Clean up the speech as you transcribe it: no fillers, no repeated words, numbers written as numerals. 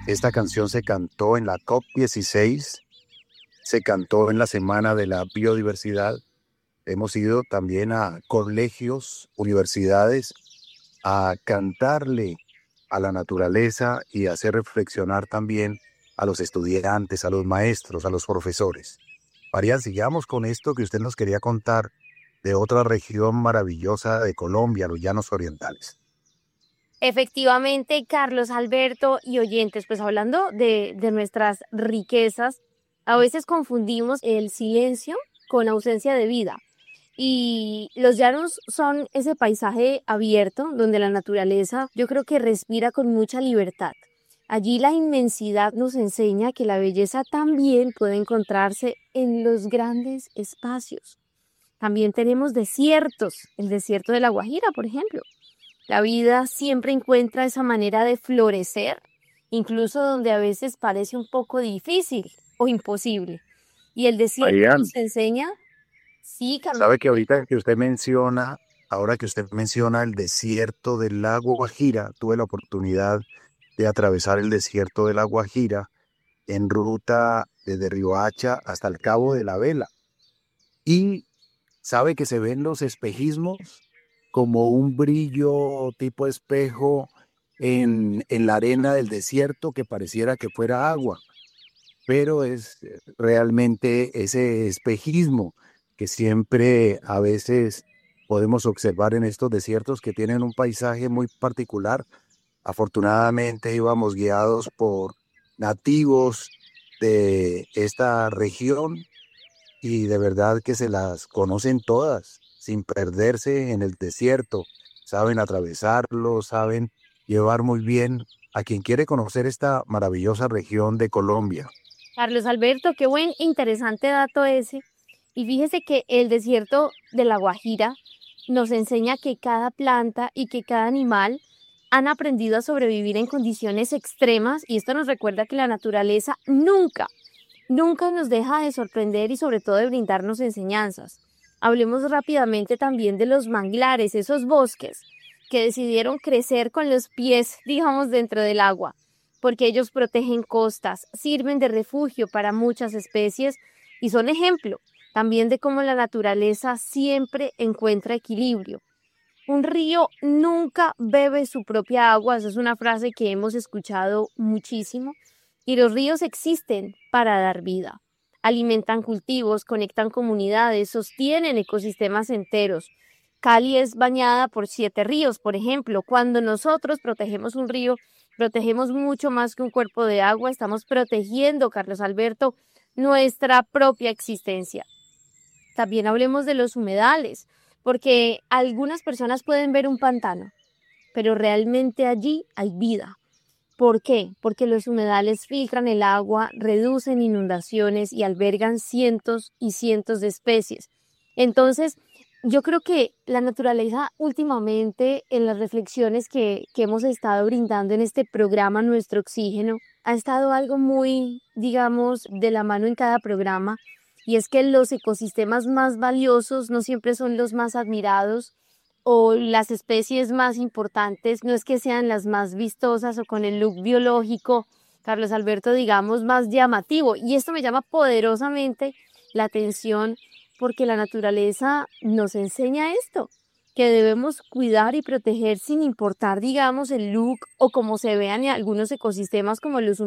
Esta canción se cantó en la COP16, se cantó en la Semana de la Biodiversidad. Hemos ido también a colegios, universidades, a cantarle a la naturaleza y hacer reflexionar también a los estudiantes, a los maestros, a los profesores. Marian, sigamos con esto que usted nos quería contar de otra región maravillosa de Colombia, los Llanos Orientales. Efectivamente, Carlos Alberto y oyentes, pues hablando de nuestras riquezas, a veces confundimos el silencio con ausencia de vida. Y los llanos son ese paisaje abierto donde la naturaleza yo creo que respira con mucha libertad. Allí la inmensidad nos enseña que la belleza también puede encontrarse en los grandes espacios. También tenemos desiertos, el desierto de La Guajira, por ejemplo. La vida siempre encuentra esa manera de florecer, incluso donde a veces parece un poco difícil o imposible. Y el desierto Marian, nos enseña, sí, Carlos. sabe que ahorita que usted menciona, ahora que usted menciona el desierto del lago Guajira, tuve la oportunidad de atravesar el desierto de la Guajira en ruta desde Riohacha hasta el Cabo de la Vela. Y sabe que se ven los espejismos como un brillo tipo espejo en la arena del desierto que pareciera que fuera agua, pero es realmente ese espejismo que siempre a veces podemos observar en estos desiertos que tienen un paisaje muy particular. Afortunadamente íbamos guiados por nativos de esta región y de verdad que se las conocen todas, sin perderse en el desierto. Saben atravesarlo, saben llevar muy bien a quien quiere conocer esta maravillosa región de Colombia. Carlos Alberto, qué buen, interesante dato ese. Y fíjese que el desierto de La Guajira nos enseña que cada planta y que cada animal han aprendido a sobrevivir en condiciones extremas y esto nos recuerda que la naturaleza nunca nos deja de sorprender y sobre todo de brindarnos enseñanzas. Hablemos rápidamente también de los manglares, esos bosques que decidieron crecer con los pies, digamos, dentro del agua, porque ellos protegen costas, sirven de refugio para muchas especies y son ejemplo también de cómo la naturaleza siempre encuentra equilibrio. Un río nunca bebe su propia agua, esa es una frase que hemos escuchado muchísimo, y los ríos existen para dar vida. Alimentan cultivos, conectan comunidades, sostienen ecosistemas enteros. Cali es bañada por 7 ríos, por ejemplo. Cuando nosotros protegemos un río, protegemos mucho más que un cuerpo de agua, estamos protegiendo, Carlos Alberto, nuestra propia existencia. También hablemos de los humedales, porque algunas personas pueden ver un pantano, pero realmente allí hay vida. ¿Por qué? Porque los humedales filtran el agua, reducen inundaciones y albergan cientos y cientos de especies. Entonces, yo creo que la naturaleza últimamente, en las reflexiones que hemos estado brindando en este programa, Nuestro Oxígeno, ha estado algo muy, digamos, de la mano en cada programa, y es que los ecosistemas más valiosos no siempre son los más admirados, o las especies más importantes no es que sean las más vistosas o con el look biológico, Carlos Alberto, digamos, más llamativo. Y esto me llama poderosamente la atención porque la naturaleza nos enseña esto, que debemos cuidar y proteger sin importar, digamos, el look o como se vean en algunos ecosistemas como los